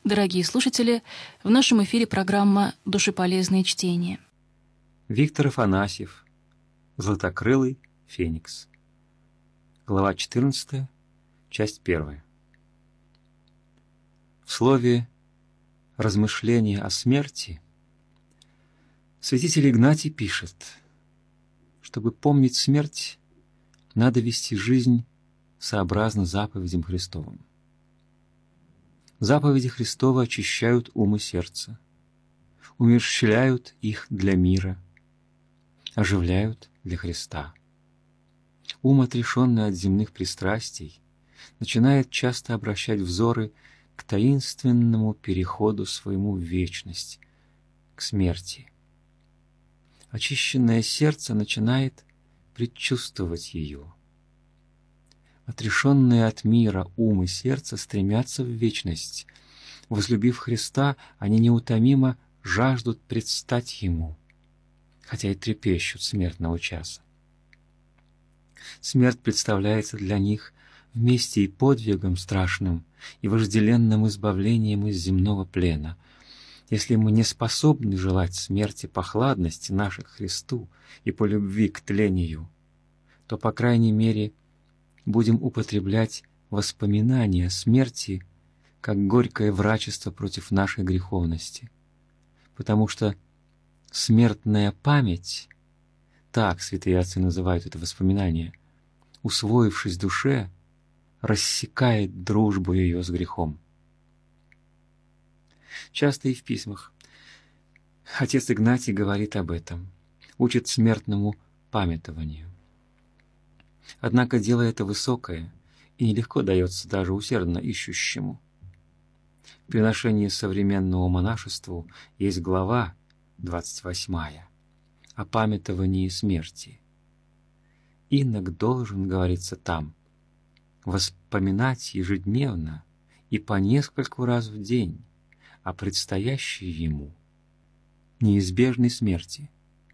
Дорогие слушатели, в нашем эфире программа «Душеполезные чтения». Виктор Афанасьев. Златокрылый феникс. Глава 14, часть 1. В слове «размышления о смерти» святитель Игнатий пишет: чтобы помнить смерть, надо вести жизнь сообразно заповедям Христовым. Заповеди Христовы очищают ум и сердце, умерщвляют их для мира, оживляют для Христа. Ум, отрешенный от земных пристрастий, начинает часто обращать взоры к таинственному переходу своему в вечность, к смерти. Очищенное сердце начинает предчувствовать ее. Отрешенные от мира ум и сердце стремятся в вечность. Возлюбив Христа, они неутомимо жаждут предстать Ему, хотя и трепещут смертного часа. Смерть представляется для них вместе и подвигом страшным, и вожделенным избавлением из земного плена. Если мы не способны желать смерти по хладности нашей к Христу и по любви к тлению, то, по крайней мере, будем употреблять воспоминания о смерти как горькое врачество против нашей греховности, потому что смертная память, так святые отцы называют это воспоминание, усвоившись в душе, рассекает дружбу ее с грехом. Часто и в письмах отец Игнатий говорит об этом, учит смертному памятованию. Однако дело это высокое и нелегко дается даже усердно ищущему. В приношении современному монашеству есть глава 28 о памятовании смерти. Инок должен, говорится там, воспоминать ежедневно и по нескольку раз в день о предстоящей ему неизбежной смерти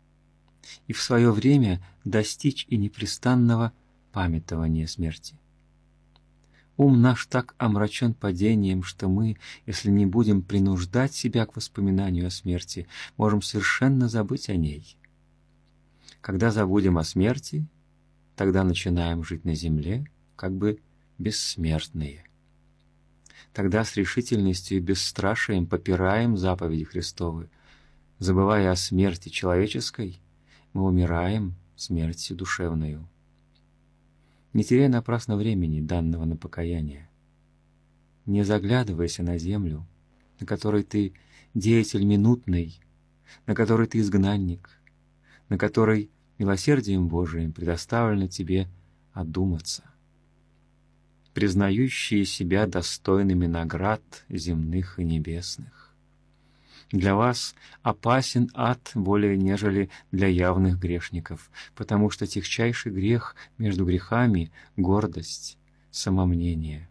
и в свое время достичь и непрестанного памятования смерти. Ум наш так омрачен падением, что мы, если не будем принуждать себя к воспоминанию о смерти, можем совершенно забыть о ней. Когда забудем о смерти, тогда начинаем жить на земле, как бы бессмертные. Тогда с решительностью и бесстрашием попираем заповеди Христовы. Забывая о смерти человеческой, мы умираем смертью душевною. Не теряй напрасно времени, данного на покаяние. Не заглядывайся на землю, на которой ты деятель минутный, на которой ты изгнанник, на которой милосердием Божиим предоставлено тебе одуматься. Признающие себя достойными наград земных и небесных. Для вас опасен ад более, нежели для явных грешников, потому что тягчайший грех между грехами — гордость, самомнение.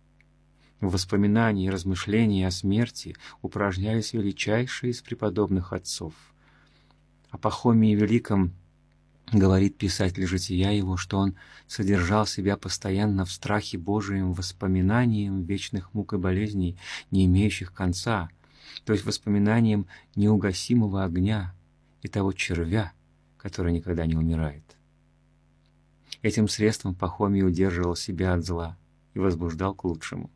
В воспоминании и размышлении о смерти упражнялись величайшие из преподобных отцов. О Пахомии Великом говорит писатель жития его, что он содержал себя постоянно в страхе Божием воспоминанием вечных мук и болезней, не имеющих конца, то есть воспоминанием неугасимого огня и того червя, который никогда не умирает. Этим средством Пахомий удерживал себя от зла и возбуждал к лучшему.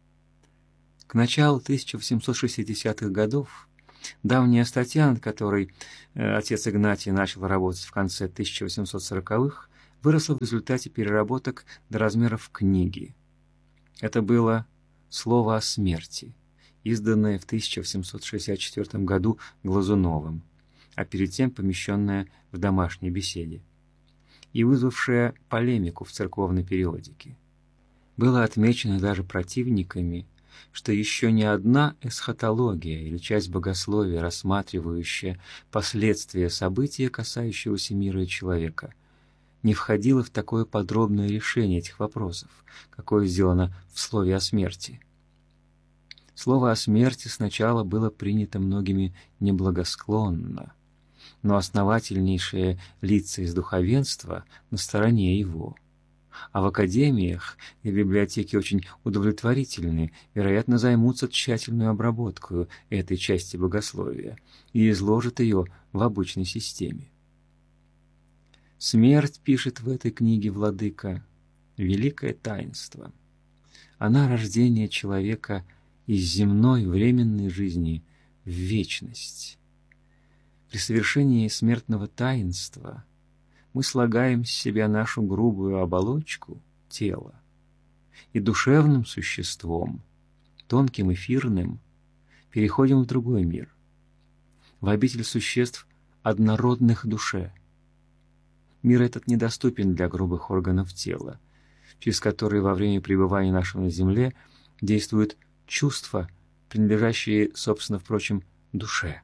К началу 1860-х годов давняя статья, над которой отец Игнатий начал работать в конце 1840-х, выросла в результате переработок до размеров книги. Это было «Слово о смерти», изданное в 1864 году Глазуновым, а перед тем помещенное в домашней беседе, и вызвавшее полемику в церковной периодике. Было отмечено даже противниками, что еще ни одна эсхатология или часть богословия, рассматривающая последствия события, касающегося мира и человека, не входила в такое подробное решение этих вопросов, какое сделано в слове о смерти. Слово о смерти сначала было принято многими неблагосклонно, но основательнейшие лица из духовенства на стороне его. А в академиях и библиотеки очень удовлетворительны, вероятно, займутся тщательной обработкой этой части богословия и изложат ее в обычной системе. Смерть, пишет в этой книге владыка, великое таинство. Она рождение человека из земной временной жизни в вечность. При совершении смертного таинства мы слагаем с себя нашу грубую оболочку, тело, и душевным существом, тонким эфирным, переходим в другой мир, в обитель существ однородных душе. Мир этот недоступен для грубых органов тела, через которые во время пребывания нашего на земле действуют чувства, принадлежащие, собственно, впрочем, душе.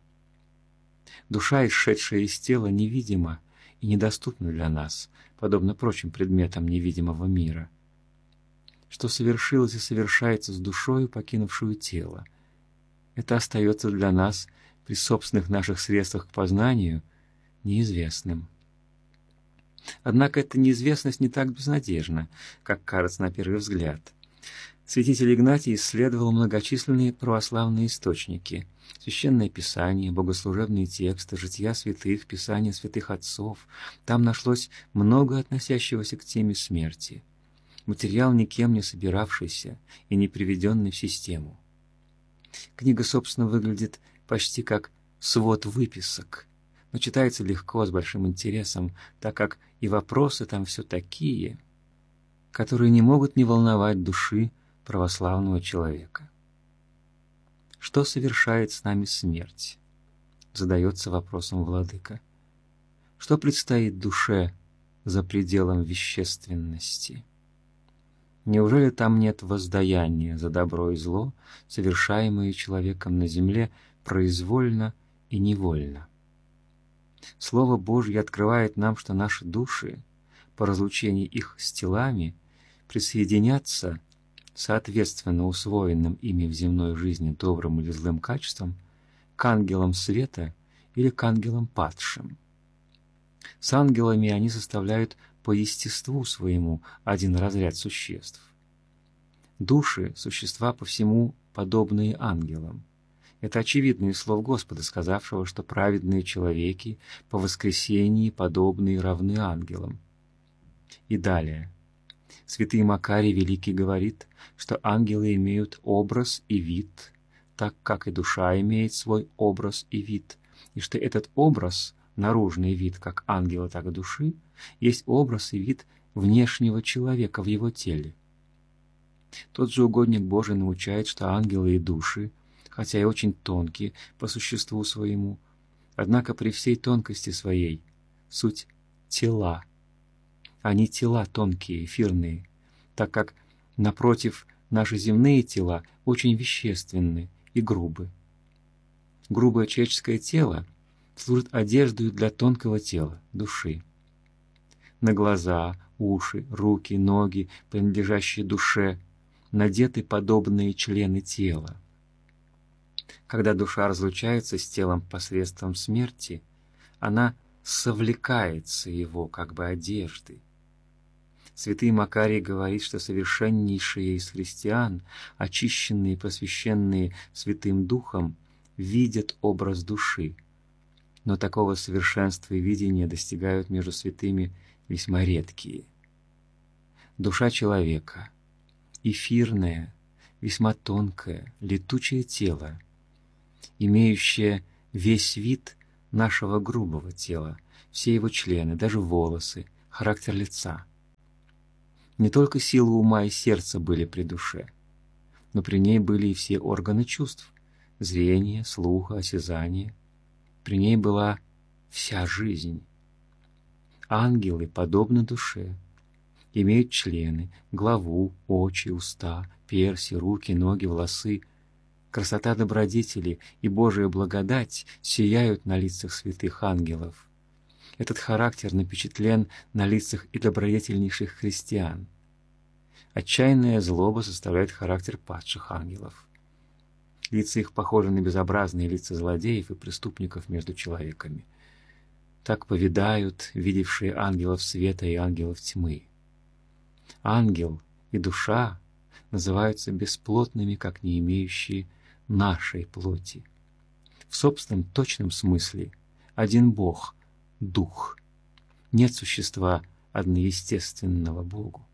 Душа, исшедшая из тела, невидима и недоступна для нас, подобно прочим предметам невидимого мира. Что совершилось и совершается с душою, покинувшую тело, это остается для нас при собственных наших средствах к познанию неизвестным. Однако эта неизвестность не так безнадежна, как кажется на первый взгляд. Святитель Игнатий исследовал многочисленные православные источники, священное писание, богослужебные тексты, жития святых, писания святых отцов. Там нашлось много относящегося к теме смерти. Материал никем не собиравшийся и не приведенный в систему. Книга, собственно, выглядит почти как свод выписок, но читается легко, с большим интересом, так как и вопросы там все такие, которые не могут не волновать души православного человека. Что совершает с нами смерть? Задается вопросом владыка. Что предстоит душе за пределом вещественности? Неужели там нет воздаяния за добро и зло, совершаемые человеком на земле произвольно и невольно? Слово Божье открывает нам, что наши души, по разлучении их с телами, присоединятся, соответственно усвоенным ими в земной жизни добрым или злым качествам, к ангелам света или к ангелам падшим. С ангелами они составляют по естеству своему один разряд существ. Души — существа по всему подобные ангелам. Это очевидно из слов Господа, сказавшего, что праведные человеки по воскресении подобные равны ангелам. И далее. Святый Макарий Великий говорит, что ангелы имеют образ и вид, так как и душа имеет свой образ и вид, и что этот образ, наружный вид как ангела, так и души, есть образ и вид внешнего человека в его теле. Тот же угодник Божий научает, что ангелы и души, хотя и очень тонкие по существу своему, однако при всей тонкости своей суть тела. Они тела тонкие, эфирные, так как, напротив, наши земные тела очень вещественны и грубы. Грубое человеческое тело служит одеждой для тонкого тела, души. На глаза, уши, руки, ноги, принадлежащие душе, надеты подобные члены тела. Когда душа разлучается с телом посредством смерти, она совлекается его как бы одеждой. Святый Макарий говорит, что совершеннейшие из христиан, очищенные и просвещенные Святым Духом, видят образ души, но такого совершенства и видения достигают между святыми весьма редкие. Душа человека, эфирное, весьма тонкое, летучее тело, имеющее весь вид нашего грубого тела, все его члены, даже волосы, характер лица. Не только сила ума и сердца были при душе, но при ней были и все органы чувств — зрение, слуха, осязание. При ней была вся жизнь. Ангелы подобны душе, имеют члены, главу, очи, уста, перси, руки, ноги, волосы. Красота добродетели и Божия благодать сияют на лицах святых ангелов. Этот характер напечатлен на лицах и добродетельнейших христиан. Отчаянная злоба составляет характер падших ангелов. Лица их похожи на безобразные лица злодеев и преступников между человеками. Так повидают видевшие ангелов света и ангелов тьмы. ангел и душа называются бесплотными, как не имеющие нашей плоти. В собственном точном смысле один Бог — Дух. Нет существа одноестественного Богу.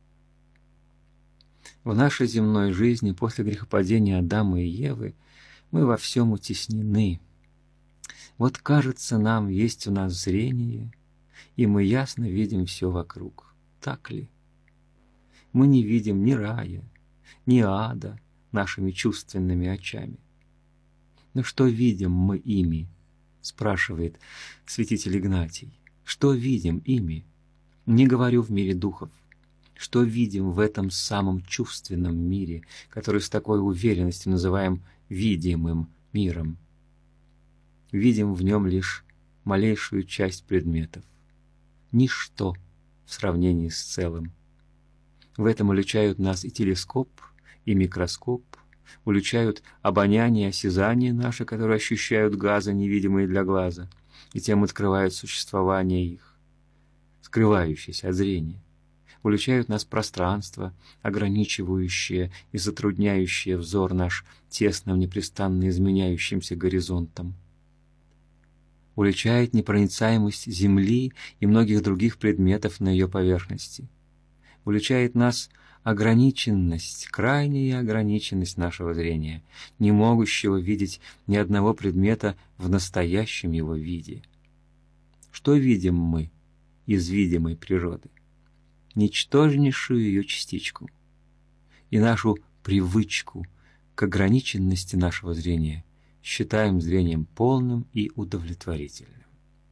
В нашей земной жизни после грехопадения Адама и Евы мы во всем утеснены. Вот кажется нам, есть у нас зрение, и мы ясно видим все вокруг. Так ли? Мы не видим ни рая, ни ада нашими чувственными очами. Но что видим мы ими? Спрашивает святитель Игнатий. Что видим ими? Не говорю в мире духов. Что видим в этом самом чувственном мире, который с такой уверенностью называем видимым миром? Видим в нем лишь малейшую часть предметов. Ничто в сравнении с целым. В этом уличают нас и телескоп, и микроскоп, уличают обоняние и осязание наши, которые ощущают газы, невидимые для глаза, и тем открывают существование их, скрывающееся от зрения. Уличают нас пространство, ограничивающее и затрудняющее взор наш тесным, непрестанно изменяющимся горизонтом. Уличает непроницаемость Земли и многих других предметов на ее поверхности. Уличает нас ограниченность, крайняя ограниченность нашего зрения, не могущего видеть ни одного предмета в настоящем его виде. Что видим мы из видимой природы? Ничтожнейшую ее частичку и нашу привычку к ограниченности нашего зрения считаем зрением полным и удовлетворительным.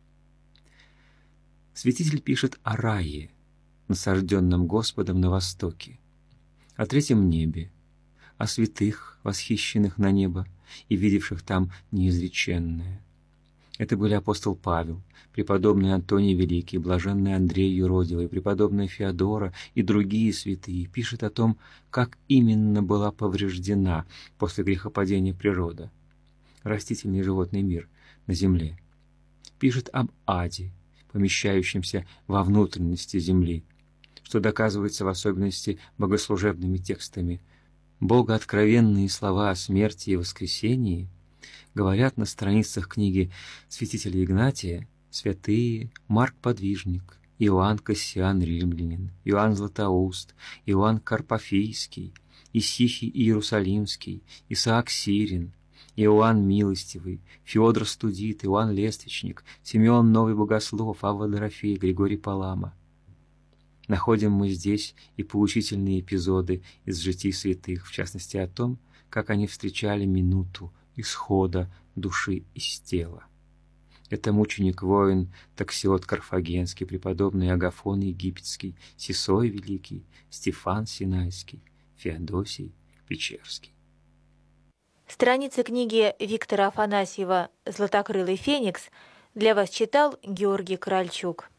Святитель пишет о рае, насажденном Господом на востоке, о третьем небе, о святых, восхищенных на небо и видевших там неизреченное. Это были апостол Павел, преподобный Антоний Великий, блаженный Андрей Юродивый, преподобная Феодора и другие святые. Пишет о том, как именно была повреждена после грехопадения природа, растительный и животный мир на земле. Пишет об аде, помещающемся во внутренности земли, что доказывается в особенности богослужебными текстами. Богооткровенные слова о смерти и воскресении говорят на страницах книги святителя Игнатия святые Марк Подвижник, Иоанн Кассиан Римлянин, Иоанн Златоуст, Иоанн Карпафийский, Исихий Иерусалимский, Исаак Сирин, Иоанн Милостивый, Феодор Студит, Иоанн Лествичник, Симеон Новый Богослов, Авва Дорофей, Григорий Палама. Находим мы здесь и поучительные эпизоды из житий святых, в частности о том, как они встречали минуту исхода души из тела. Это мученик-воин Таксиот Карфагенский, преподобный Агафон Египетский, Сисой Великий, Стефан Синайский, Феодосий Печерский. Страницы книги Виктора Афанасьева «Златокрылый феникс» для вас читал Георгий Корольчук.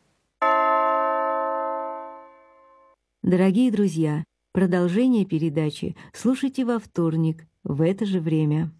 Дорогие друзья, продолжение передачи слушайте во вторник в это же время.